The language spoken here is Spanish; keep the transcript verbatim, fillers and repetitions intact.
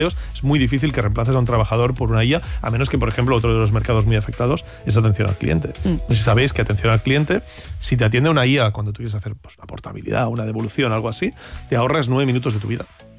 es muy difícil que reemplaces a un trabajador por una I A, a menos que, por ejemplo, otro de los mercados muy afectados es atención al cliente. Mm. No sé si sabéis que atención al cliente, si te atiende una I A cuando tú quieres hacer pues, una portabilidad, una devolución, algo así, te ahorras nueve minutos de tu vida.